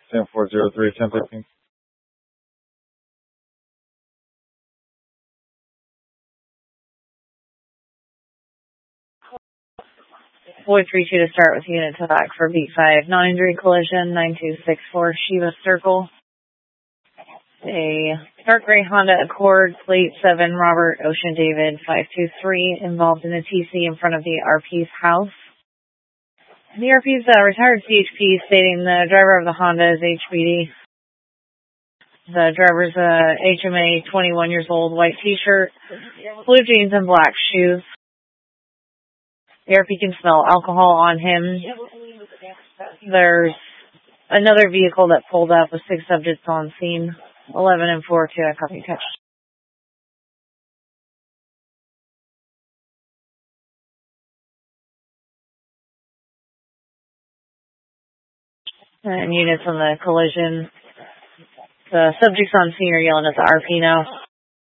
10-403, 1015. Floyd 32 to start with unit to back for beat 5. Non-injury collision, 9264 Shiva Circle. A dark gray Honda Accord, plate 7, Robert Ocean David 523, involved in a TC in front of the RP's house. The RP's retired CHP stating the driver of the Honda is HBD. The driver's HMA, 21 years old, white t-shirt, blue jeans, and black shoes. The RP can smell alcohol on him. There's another vehicle that pulled up with 6 subjects on scene. 11 and 4 to a copy catch. And units on the collision. The subjects on scene are yelling at the RP now.